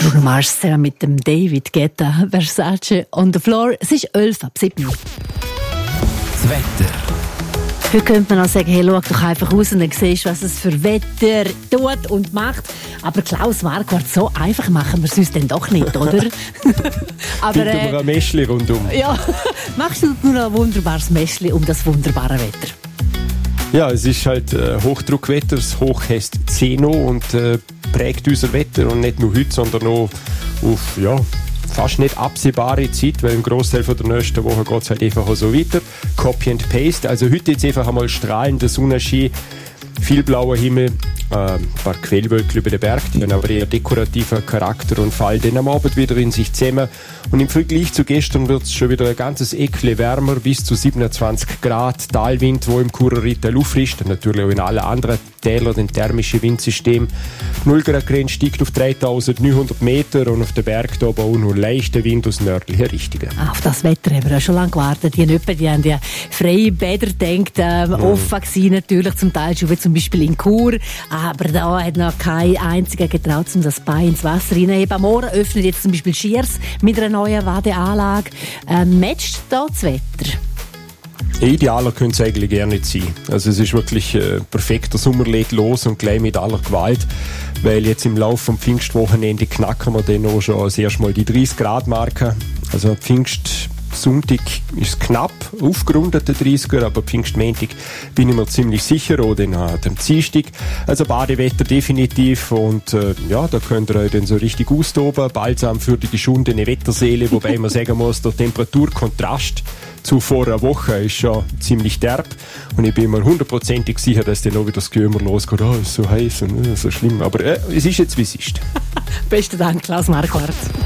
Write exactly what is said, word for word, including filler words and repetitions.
Bruno Mars zusammen mit dem David Guetta, Versace on the floor. Es ist elf ab sieben. Das Wetter. Heute könnte man auch sagen, hey, schau doch einfach raus und dann siehst du, was es für Wetter tut und macht. Aber Klaus Marquardt, so einfach machen wir es uns dann doch nicht, oder? Aber äh, wir ein Mäschli rundum. Ja, machst du nur ein wunderbares Mäschli um das wunderbare Wetter? Ja, es ist halt äh, Hochdruckwetter, das Hoch heisst Zeno und äh, prägt unser Wetter und nicht nur heute, sondern auch auf, ja, fast nicht absehbare Zeit, weil im Großteil von der nächsten Woche geht es halt einfach so weiter. Copy and Paste. Also heute jetzt einfach einmal strahlender Sonnenschein, viel blauer Himmel, äh, ein paar Quellwölkchen über den Berg, die haben aber eher dekorativer Charakter und fallen dann am Abend wieder in sich zusammen. Und im Vergleich zu gestern wird es schon wieder ein ganzes Eckle wärmer, bis zu siebenundzwanzig Grad, Talwind, wo im Kurerita Luft ist, und natürlich auch in allen anderen Tälern den thermischen Windsystem. null Grad Grenze steigt auf dreitausendneunhundert Meter und auf den Berg da oben auch nur leichter Wind aus nördlichen Richtungen. Auf das Wetter haben wir ja schon lange gewartet. Die, haben die haben ja freie Bäder gedacht, ähm, ja. offen gewesen, natürlich, zum Teil schon wie zum Beispiel in Chur. Aber da hat noch kein einziger getraut, um das Bein ins Wasser hineinzuheben. Am Morgen öffnet jetzt zum Beispiel Schiers mit einer neuen Wadeanlage. Ähm, matcht da das Wetter? Idealer könnte es eigentlich gar nicht sein. Also es ist wirklich äh, perfekter Sommer legt los und gleich mit aller Gewalt, weil jetzt im Laufe vom Pfingstwochenende knacken wir dann auch schon das erste Mal die dreißig Grad Marke. Also Pfingstsonntag ist knapp aufgerundet, der dreißiger, aber Pfingstmontag bin ich mir ziemlich sicher, oder an dem Dienstag. Also Badewetter definitiv und äh, ja, da könnt ihr euch dann so richtig austoben. Balsam für die geschundene Wetterseele, wobei man sagen muss, der Temperaturkontrast zu vor einer Woche ist schon ziemlich derb und ich bin mir hundertprozentig sicher, dass dann auch wieder das Gehömer losgeht. Oh, ist so heiß und äh, so schlimm. Aber äh, es ist jetzt, wie es ist. Besten Dank, Klaus Marquardt.